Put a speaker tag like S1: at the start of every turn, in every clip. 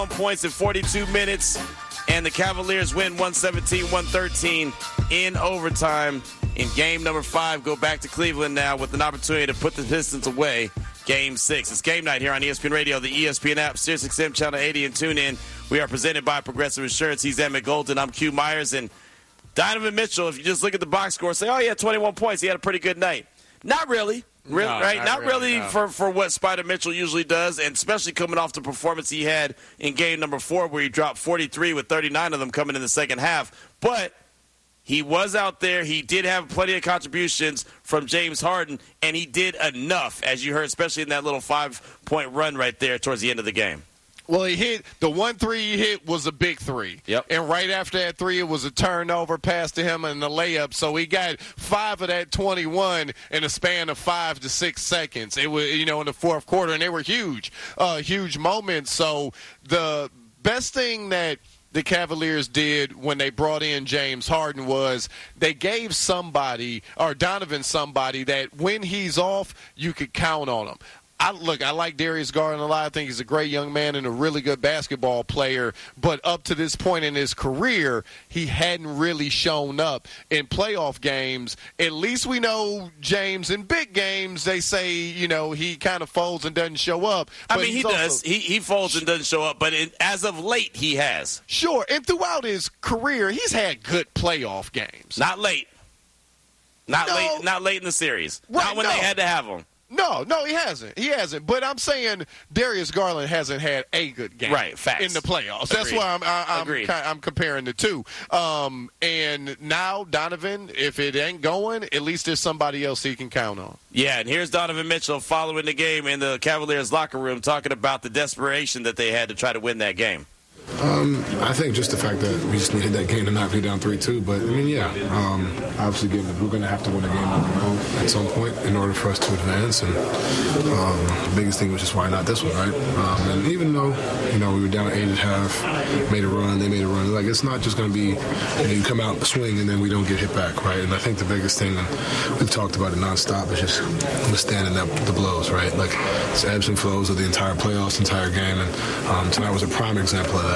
S1: Points in 42 minutes, and the Cavaliers win 117-113 in overtime. In game number 5, go back to Cleveland now with an opportunity to put the Pistons away. Game 6. It's game night here on ESPN Radio, the ESPN app, SiriusXM Channel 80, and tune in. We are presented by Progressive Insurance. He's Emmett Golden. I'm Q Myers. And Donovan Mitchell, if you just look at the box score, say, oh, he had 21 points. He had a pretty good night. Not really. Not really for what Spider Mitchell usually does, and especially coming off the performance he had in game number 4 where he dropped 43 with 39 of them coming in the second half. But he was out there. He did have plenty of contributions from James Harden, and he did enough, as you heard, especially in that little 5-point run right there towards the end of the game.
S2: Well, he hit the 1 3 he hit was a big 3.
S1: Yep.
S2: And right after that 3, it was a turnover pass to him and the layup. So he got 5 of that 21 in a span of 5 to 6 seconds. It was, in the fourth quarter, and they were huge moments. So the best thing that the Cavaliers did when they brought in James Harden was they gave Donovan somebody that when he's off, you could count on him. I like Darius Garland a lot. I think he's a great young man and a really good basketball player. But up to this point in his career, he hadn't really shown up in playoff games. At least we know James in big games, they say, he kind of folds and doesn't show up.
S1: But he does. He folds and doesn't show up. But as of late, he has.
S2: Sure. And throughout his career, he's had good playoff games.
S1: Not late. Not late in the series.
S2: Right,
S1: not when they had to have him.
S2: No, he hasn't. He hasn't. But I'm saying Darius Garland hasn't had a good game in the playoffs. That's why I'm comparing the two. And now Donovan, if it ain't going, at least there's somebody else he can count on.
S1: Yeah, and here's Donovan Mitchell following the game in the Cavaliers locker room talking about the desperation that they had to try to win that game.
S3: I think just the fact that we just needed that game to not be down 3-2. But, obviously we're going to have to win a game on the road at some point in order for us to advance. And the biggest thing was just why not this one, right? And even though, we were down at 8 at half, made a run, they made a run. Like, it's not just going to be, you come out, swing, and then we don't get hit back, right? And I think the biggest thing, and we've talked about it nonstop, is just withstanding the blows, right? Like, it's ebbs and flows of the entire playoffs, entire game. And tonight was a prime example of that.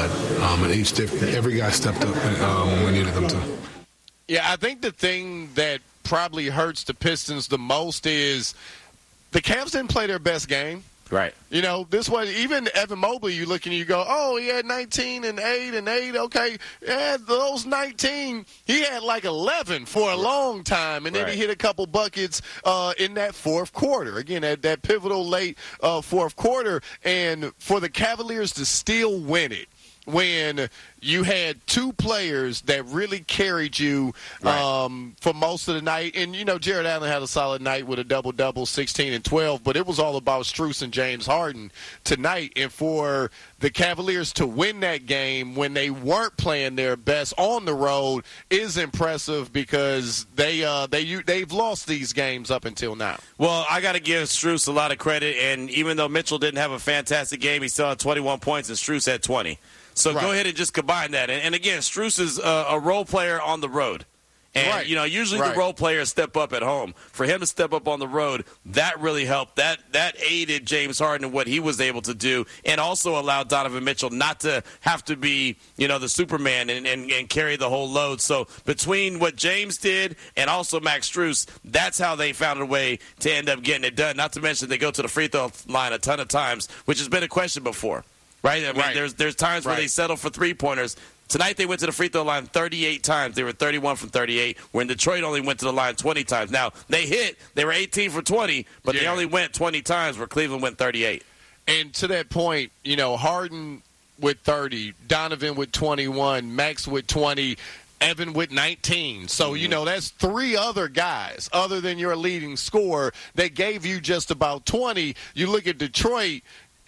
S3: And every guy stepped up when we needed them to.
S2: Yeah, I think the thing that probably hurts the Pistons the most is the Cavs didn't play their best game.
S1: Right.
S2: This was even Evan Mobley. You look and you go, oh, he had 19 and 8 and 8. Okay, yeah, those 19, he had like 11 for a long time, and then he hit a couple buckets in that fourth quarter. Again, that pivotal late fourth quarter, and for the Cavaliers to still win it when you had two players that really carried you for most of the night. And, Jared Allen had a solid night with a double-double, 16 and 12, but it was all about Strus and James Harden tonight. And for the Cavaliers to win that game when they weren't playing their best on the road is impressive because they've lost these games up until now.
S1: Well, I got to give Strus a lot of credit, and even though Mitchell didn't have a fantastic game, he still had 21 points and Strus had 20. So go ahead and just combine that. And again, Strus is a role player on the road. And, usually the role players step up at home. For him to step up on the road, that really helped. That aided James Harden in what he was able to do and also allowed Donovan Mitchell not to have to be, the Superman and carry the whole load. So between what James did and also Max Strus, that's how they found a way to end up getting it done. Not to mention they go to the free throw line a ton of times, which has been a question before. Right? There's times where they settle for three-pointers. Tonight they went to the free throw line 38 times. They were 31 from 38, when Detroit only went to the line 20 times. Now, they were 18 for 20, but they only went 20 times where Cleveland went 38.
S2: And to that point, Harden with 30, Donovan with 21, Max with 20, Evan with 19. So, that's three other guys other than your leading scorer that gave you just about 20. You look at Detroit,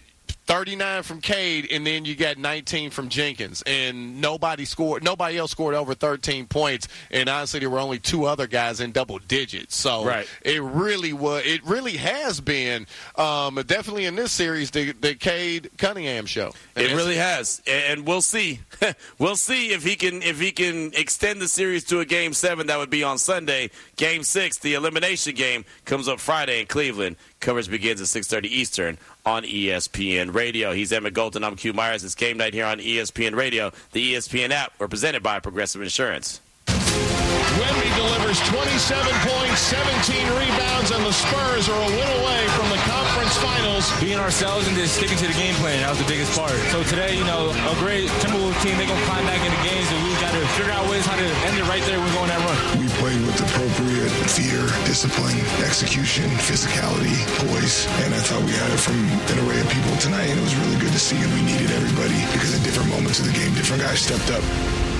S2: 39 from Cade, and then you got 19 from Jenkins, and nobody else scored over 13 points. And honestly, there were only two other guys in double digits. So it really has been definitely in this series the Cade Cunningham show.
S1: It really has, and we'll see. We'll see if he can extend the series to a Game 7. That would be on Sunday. Game 6, the elimination game, comes up Friday in Cleveland. Coverage begins at 6:30 Eastern on ESPN Radio. He's Emmett Golden. I'm Q Myers. It's game night here on ESPN Radio. The ESPN app. We're presented by Progressive Insurance.
S4: Wemby delivers 27 points, 17 rebounds, and the Spurs are a win away from the conference finals.
S5: Being ourselves and just sticking to the game plan, that was the biggest part. So today, a great Timberwolves team, they're going to climb back into games, and we got to figure out ways how to end it right there when we go on that run.
S6: We played with appropriate fear, discipline, execution, physicality, poise, and I thought we had it from an array of people tonight, and it was really good to see, and we needed everybody because at different moments of the game, different guys stepped up.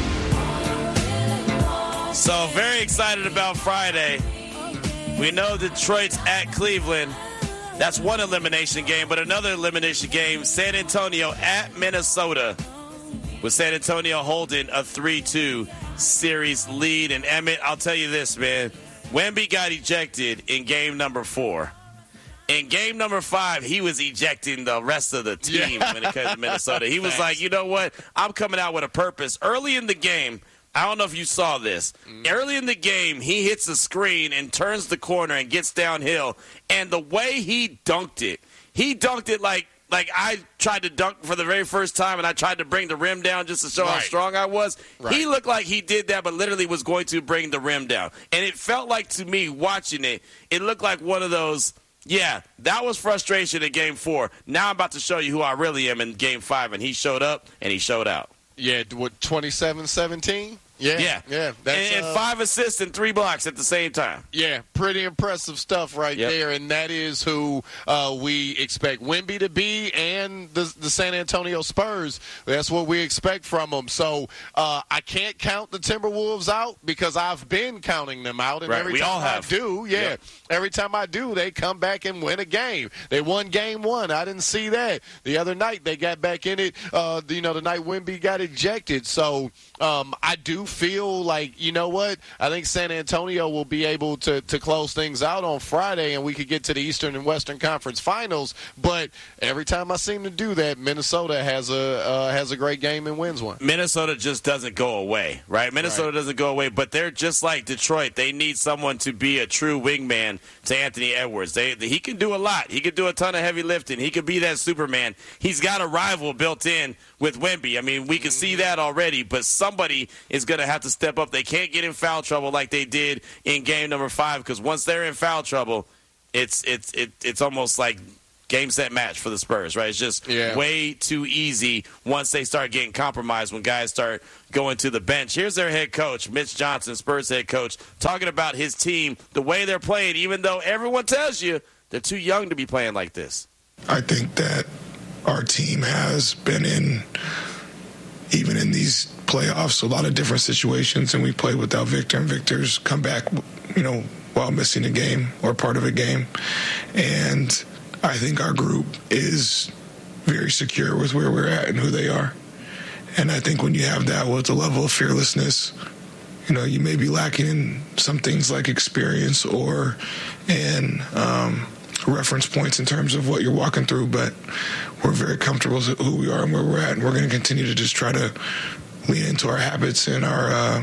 S1: So very excited about Friday. We know Detroit's at Cleveland. That's one elimination game, but another elimination game, San Antonio at Minnesota, with San Antonio holding a 3-2 series lead. And Emmett, I'll tell you this, man. Wemby got ejected in game number 4. In game number 5, he was ejecting the rest of the team when it comes to Minnesota. He was like, you know what? I'm coming out with a purpose. Early in the game, I don't know if you saw this. Early in the game, he hits the screen and turns the corner and gets downhill. And the way he dunked it like I tried to dunk for the very first time, and I tried to bring the rim down just to show how strong I was. Right. He looked like he did that, but literally was going to bring the rim down. And it felt like, to me, watching it, it looked like one of those, that was frustration in Game 4. Now I'm about to show you who I really am in Game 5, and he showed up, and he showed out.
S2: Yeah, what, 27-17?
S1: Yeah. And 5 assists and 3 blocks at the same time.
S2: Yeah, pretty impressive stuff there, and that is who we expect Wemby to be, and the San Antonio Spurs. That's what we expect from them. So I can't count the Timberwolves out because I've been counting them out, and every time I do, every time I do, they come back and win a game. They won Game 1. I didn't see that. The other night, they got back in it, the night Wemby got ejected. So I do feel like, you know what, I think San Antonio will be able to close things out on Friday, and we could get to the Eastern and Western Conference Finals. But every time I seem to do that, Minnesota has a great game and wins one.
S1: Minnesota just doesn't go away, right? Minnesota doesn't go away, but they're just like Detroit. They need someone to be a true wingman to Anthony Edwards. He can do a lot. He can do a ton of heavy lifting. He could be that Superman. He's got a rival built in with Wemby. I mean, we can see that already, but somebody is going to have to step up. They can't get in foul trouble like they did in game number 5, because once they're in foul trouble, it's almost like game, set, match for the Spurs, right? It's just way too easy once they start getting compromised, when guys start going to the bench. Here's their head coach, Mitch Johnson, Spurs head coach, talking about his team, the way they're playing, even though everyone tells you they're too young to be playing like this.
S6: I think that our team has been in, even in these playoffs, a lot of different situations, and we played without Victor, and Victor's come back, while missing a game or part of a game. And I think our group is very secure with where we're at and who they are. And I think when you have that with a level of fearlessness, you may be lacking in some things like experience or reference points in terms of what you're walking through, but we're very comfortable with who we are and where we're at, and we're going to continue to just try to lean into our habits and our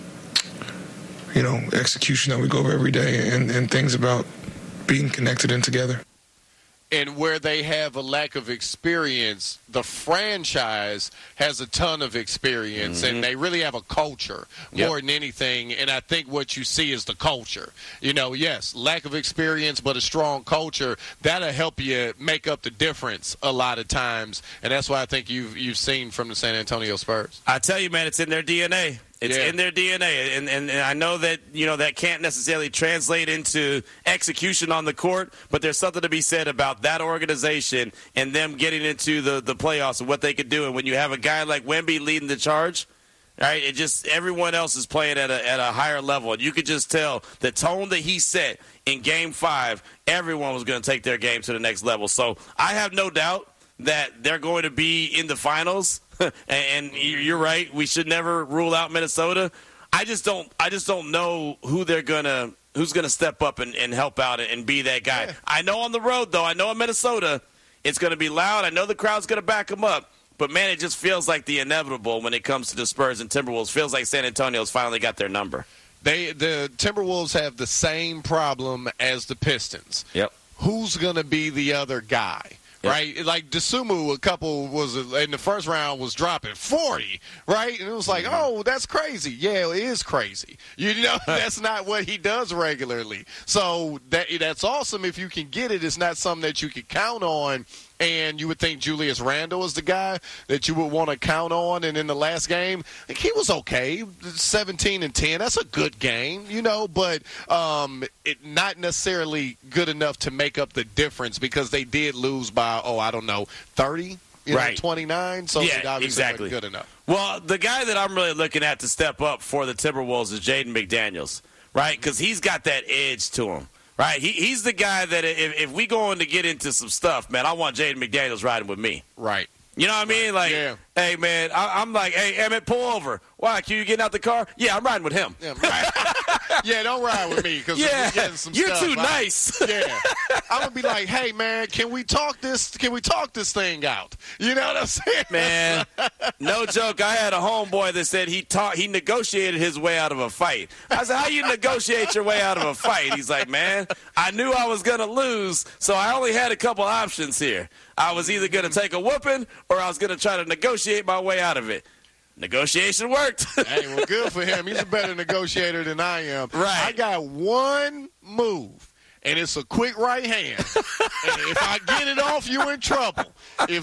S6: execution that we go over every day, and things about being connected and together.
S2: And where they have a lack of experience, the franchise has a ton of experience, and they really have a culture more than anything. And I think what you see is the culture. Yes, lack of experience, but a strong culture, that'll help you make up the difference a lot of times. And that's why I think you've seen from the San Antonio Spurs.
S1: I tell you, man, it's in their DNA. It's in their DNA, and I know that that can't necessarily translate into execution on the court, but there's something to be said about that organization and them getting into the playoffs and what they could do. And when you have a guy like Wemby leading the charge, right, it just everyone else is playing at a higher level, and you could just tell the tone that he set in Game 5. Everyone was going to take their game to the next level. So I have no doubt that they're going to be in the finals. And you're right. We should never rule out Minnesota. I just don't know who's gonna step up and help out and be that guy. Yeah. I know on the road though. I know in Minnesota, it's gonna be loud. I know the crowd's gonna back them up. But man, it just feels like the inevitable when it comes to the Spurs and Timberwolves. Feels like San Antonio's finally got their number.
S2: The Timberwolves have the same problem as the Pistons.
S1: Yep.
S2: who's going to be the other guy. Yep. Right? Like Dosunmu was in the first round was dropping 40, right? And it was like, oh, that's crazy. Yeah, it is crazy. You know, that's not what he does regularly. So that's awesome if you can get it. It's not something that you can count on. And you would think Julius Randle is the guy that you would want to count on. And in the last game, like, he was okay, 17-10. That's a good game, you know, but not necessarily good enough to make up the difference because they did lose by, 30, right, 29. So
S1: yeah,
S2: obviously
S1: exactly
S2: good enough.
S1: Well, the guy that I'm really looking at to step up for the Timberwolves is Jaden McDaniels, right? Because he's got that edge to him. Right, he's the guy that if we going to get into some stuff, man, I want Jaden McDaniels riding with me.
S2: Right.
S1: You know what I mean? Like, yeah. Hey, man, I'm like, hey, Emmett, pull over. Why, Q, you getting out the car? Yeah, I'm riding with him.
S2: Yeah, right. Yeah, don't ride with me because we're getting some
S1: you're
S2: stuff.
S1: You're too nice.
S2: Yeah. I'm going to be like, hey, man, can we talk this thing out? You know what I'm saying?
S1: Man, no joke. I had a homeboy that said he negotiated his way out of a fight. I said, how you negotiate your way out of a fight? He's like, man, I knew I was going to lose, so I only had a couple options here. I was either going to take a whooping or I was going to try to negotiate my way out of it. Negotiation worked.
S2: Hey, well, good for him. He's a better negotiator than I am.
S1: Right.
S2: I got one move, and it's a quick right hand. And if I get it off, you're in trouble. If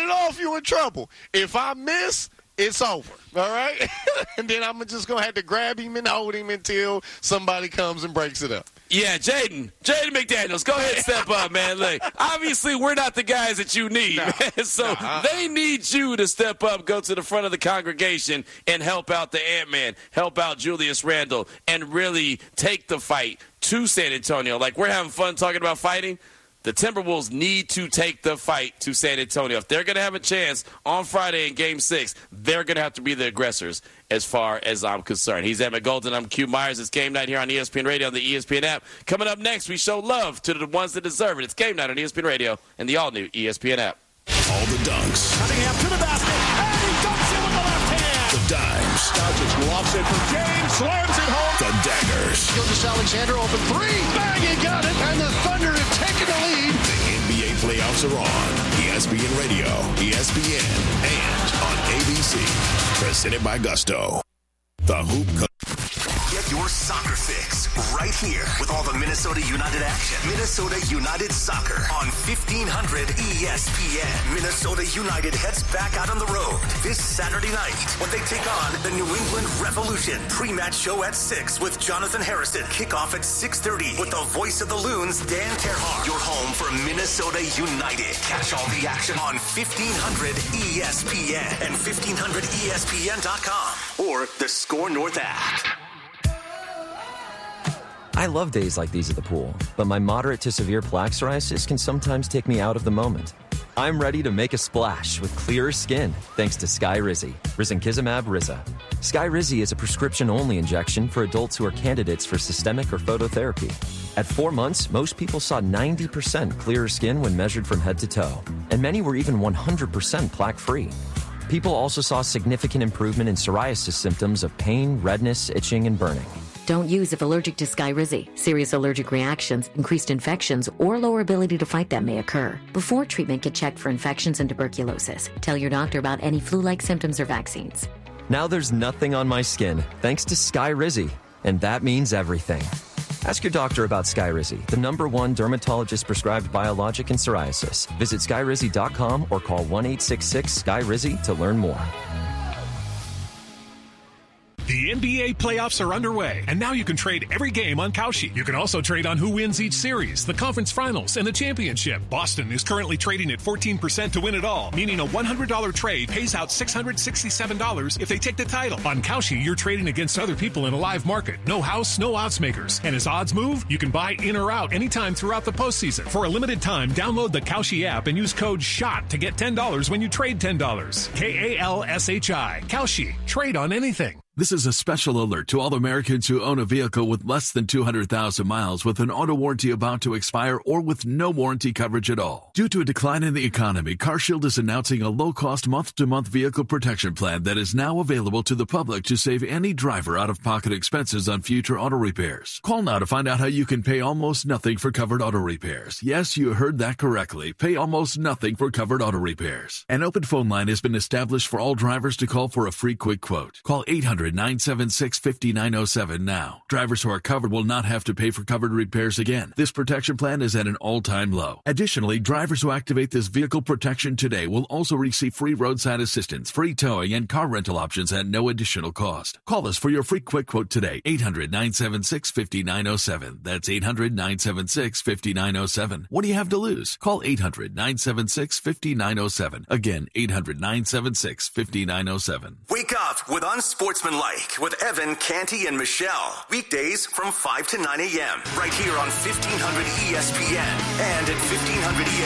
S2: I miss, it's over. All right? And then I'm just going to have to grab him and hold him until somebody comes and breaks it up.
S1: Yeah, Jaden McDaniels, go ahead and step up, man. Look, obviously we're not the guys that you need, man. So they need you to step up, go to the front of the congregation, and help out the Ant-Man, help out Julius Randle, and really take the fight to San Antonio. Like, we're having fun talking about fighting. The Timberwolves need to take the fight to San Antonio. If they're going to have a chance on Friday in Game 6, they're going to have to be the aggressors as far as I'm concerned. He's Emmett Golden. I'm Q Myers. It's Game Night here on ESPN Radio on the ESPN app. Coming up next, we show love to the ones that deserve it. It's Game Night on ESPN Radio and the all-new ESPN app.
S7: All the dunks.
S8: Cunningham to the basket, and he dunks it with the left hand.
S7: The dimes.
S8: Doncic lofts it for James, slams it home.
S7: The daggers.
S8: Gilgeous-Alexander open three. Bang, he got it, and the Thunder have taken the lead.
S7: The NBA playoffs are on. ESPN Radio, ESPN, and on ABC. Presented by Gusto. The Hoop.
S9: Get your soccer fix right here with all the Minnesota United action. Minnesota United Soccer on 1500 ESPN. Minnesota United heads back out on the road this Saturday night when they take on the New England Revolution. Pre-match show at 6 with Jonathan Harrison. Kickoff at 6:30 with the voice of the Loons, Dan Terhar. Your home for Minnesota United. Catch all the action on 1500 ESPN and 1500ESPN.com or the Score North app.
S10: I love days like these at the pool, but my moderate to severe plaque psoriasis can sometimes take me out of the moment. I'm ready to make a splash with clearer skin thanks to Skyrizi, risankizumab Riza. Skyrizi is a prescription-only injection for adults who are candidates for systemic or phototherapy. At 4 months, most people saw 90% clearer skin when measured from head to toe, and many were even 100% plaque-free. People also saw significant improvement in psoriasis symptoms of pain, redness, itching, and burning.
S11: Don't use if allergic to Skyrizi. Serious allergic reactions, increased infections, or lower ability to fight them may occur. Before treatment, get checked for infections and tuberculosis. Tell your doctor about any flu-like symptoms or vaccines.
S10: Now there's nothing on my skin thanks to Skyrizi, and that means everything. Ask your doctor about Skyrizi, the #1 dermatologist-prescribed biologic in psoriasis. Visit Skyrizi.com or call 1-866-SKY-RIZI to learn more.
S12: The NBA playoffs are underway, and now you can trade every game on Kalshi. You can also trade on who wins each series, the conference finals, and the championship. Boston is currently trading at 14% to win it all, meaning a $100 trade pays out $667 if they take the title. On Kalshi, you're trading against other people in a live market. No house, no odds makers. And as odds move, you can buy in or out anytime throughout the postseason. For a limited time, download the Kalshi app and use code SHOT to get $10 when you trade $10. Kalshi. Kalshi. Trade on anything.
S13: This is a special alert to all Americans who own a vehicle with less than 200,000 miles with an auto warranty about to expire or with no warranty coverage at all. Due to a decline in the economy, CarShield is announcing a low-cost month-to-month vehicle protection plan that is now available to the public to save any driver out-of-pocket expenses on future auto repairs. Call now to find out how you can pay almost nothing for covered auto repairs. Yes, you heard that correctly. Pay almost nothing for covered auto repairs. An open phone line has been established for all drivers to call for a free quick quote. Call 800-976-5907 now. Drivers who are covered will not have to pay for covered repairs again. This protection plan is at an all-time low. Additionally, drivers who activate this vehicle protection today will also receive free roadside assistance, free towing, and car rental options at no additional cost. Call us for your free quick quote today. 800-976-5907. That's 800-976-5907. What do you have to lose? Call 800-976-5907. Again, 800-976-5907.
S9: Wake up with Unsportsmanlike with Evan, Canty, and Michelle. Weekdays from 5 to 9 a.m. right here on 1500 ESPN and at 1500